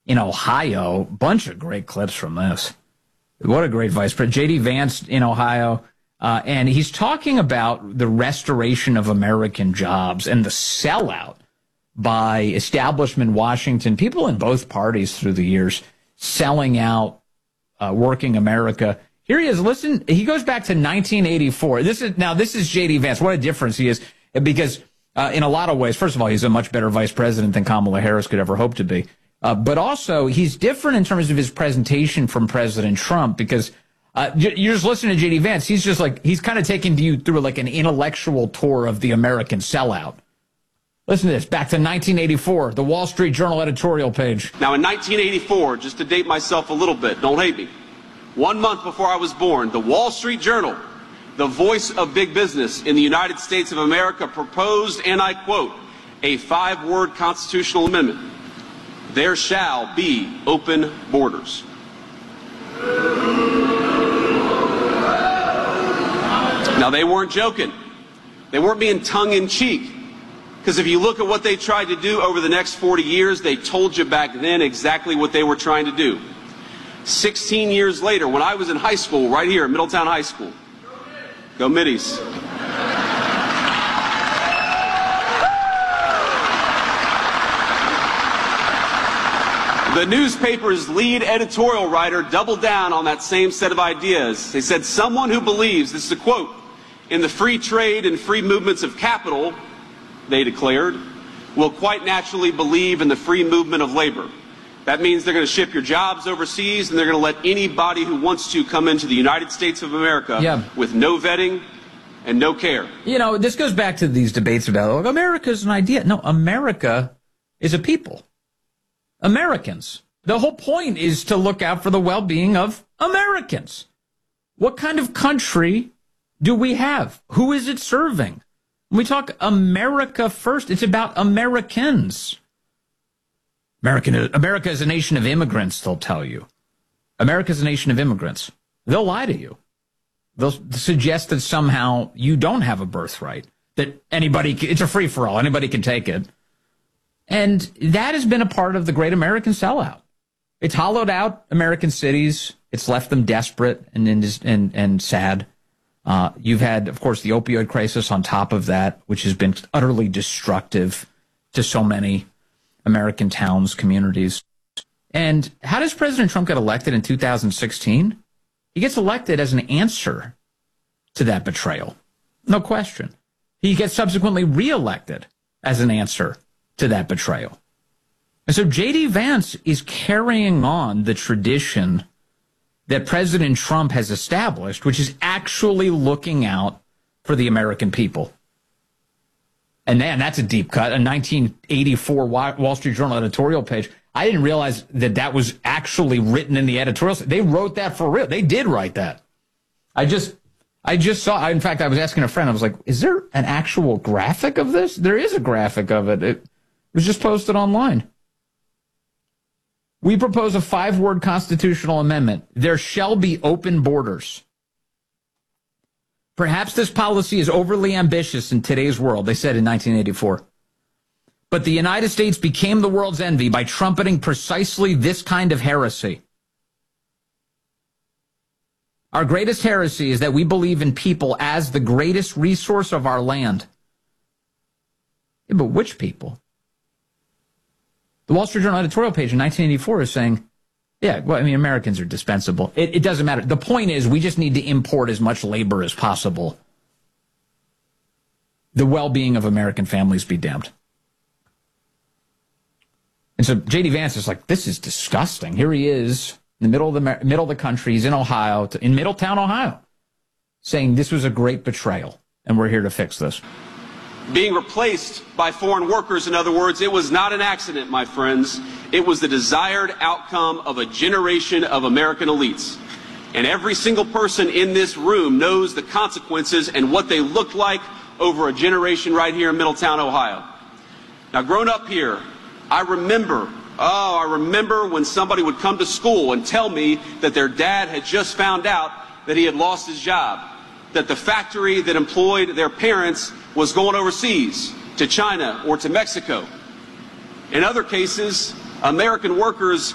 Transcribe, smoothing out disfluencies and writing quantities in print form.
in Ohio. Bunch of great clips from this. What a great vice president. J.D. Vance in Ohio. And he's talking about the restoration of American jobs and the sellout by establishment Washington, people in both parties through the years, selling out working America. Here he is. Listen, he goes back to 1984. This is J.D. Vance. What a difference he is. Because in a lot of ways, first of all, he's a much better vice president than Kamala Harris could ever hope to be. But also, he's different in terms of his presentation from President Trump, because you're just listening to J.D. Vance. He's kind of taking you through like an intellectual tour of the American sellout. Listen to this. Back to 1984, the Wall Street Journal editorial page. Now, in 1984, just to date myself a little bit, don't hate me, 1 month before I was born, the Wall Street Journal, the voice of big business in the United States of America, proposed, and I quote, a 5-word constitutional amendment. There shall be open borders. Now, they weren't joking. They weren't being tongue-in-cheek. Because if you look at what they tried to do over the next 40 years, they told you back then exactly what they were trying to do. 16 years later, when I was in high school, right here at Middletown High School, go Middies. The newspaper's lead editorial writer doubled down on that same set of ideas. They said, someone who believes, this is a quote, in the free trade and free movements of capital, they declared, will quite naturally believe in the free movement of labor. That means they're going to ship your jobs overseas, and they're going to let anybody who wants to come into the United States of America with no vetting and no care. You know, this goes back to these debates about, oh, America's an idea. No, America is a people. Americans. The whole point is to look out for the well-being of Americans. What kind of country do we have? Who is it serving? When we talk America first, it's about Americans. America is a nation of immigrants, they'll tell you. America is a nation of immigrants. They'll lie to you. They'll suggest that somehow you don't have a birthright, that it's a free-for-all, anybody can take it. And that has been a part of the great American sellout. It's hollowed out American cities. It's left them desperate and sad. You've had, of course, the opioid crisis on top of that, which has been utterly destructive to so many American towns, communities. And how does President Trump get elected in 2016? He gets elected as an answer to that betrayal. No question. He gets subsequently reelected as an answer to that betrayal. And so J.D. Vance is carrying on the tradition that President Trump has established, which is actually looking out for the American people. And man, that's a deep cut. A 1984 Wall Street Journal editorial page. I didn't realize that was actually written in the editorials. They wrote that for real. They did write that. I just saw, in fact, I was asking a friend, I was like, is there an actual graphic of this? There is a graphic of it. It was just posted online. We propose a 5-word constitutional amendment. There shall be open borders. Perhaps this policy is overly ambitious in today's world, they said in 1984. But the United States became the world's envy by trumpeting precisely this kind of heresy. Our greatest heresy is that we believe in people as the greatest resource of our land. Yeah, but which people? The Wall Street Journal editorial page in 1984 is saying, yeah, well, I mean, Americans are dispensable. It doesn't matter. The point is we just need to import as much labor as possible. The well-being of American families be damned. And so J.D. Vance is like, this is disgusting. Here he is in the middle of the country. He's in Ohio, in Middletown, Ohio, saying this was a great betrayal, and we're here to fix this. Being replaced by foreign workers, in other words, it was not an accident, my friends. It was the desired outcome of a generation of American elites. And every single person in this room knows the consequences and what they looked like over a generation right here in Middletown, Ohio. Now, growing up here, I remember when somebody would come to school and tell me that their dad had just found out that he had lost his job, that the factory that employed their parents was going overseas to China or to Mexico. In other cases, American workers